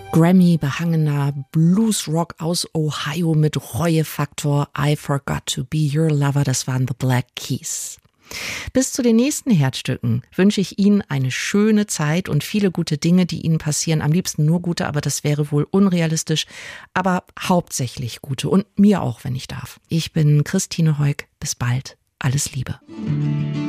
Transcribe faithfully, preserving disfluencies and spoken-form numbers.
Grammy-behangener Bluesrock aus Ohio mit Reuefaktor. I Forgot to Be Your Lover, das waren The Black Keys. Bis zu den nächsten Herzstücken wünsche ich Ihnen eine schöne Zeit und viele gute Dinge, die Ihnen passieren. Am liebsten nur gute, aber das wäre wohl unrealistisch. Aber hauptsächlich gute und mir auch, wenn ich darf. Ich bin Christine Heuk. Bis bald. Alles Liebe.